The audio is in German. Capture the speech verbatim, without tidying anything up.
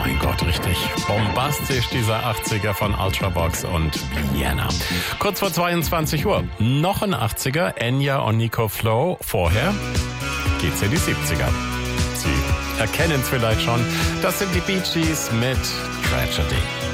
mein Gott, richtig bombastisch, dieser achtziger von Ultravox und Vienna. Kurz vor zweiundzwanzig Uhr, noch ein achtziger, Enya und Nico Flow. Vorher geht's in die siebziger. Sie erkennen es vielleicht schon, das sind die Bee Gees mit Tragedy.